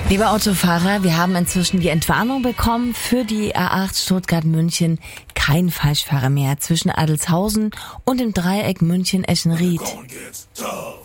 Lieber Autofahrer, wir haben inzwischen die Entwarnung bekommen für die A8 Stuttgart-München. Kein Falschfahrer mehr zwischen Adelshausen und dem Dreieck München-Eschenried.